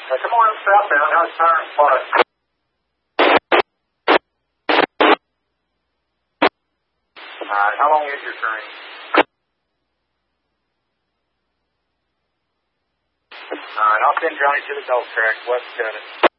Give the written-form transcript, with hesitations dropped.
Come on up southbound. How's Siren Spot? Alright, how long is your train? Alright, I'll send Johnny to the dog track, west of it.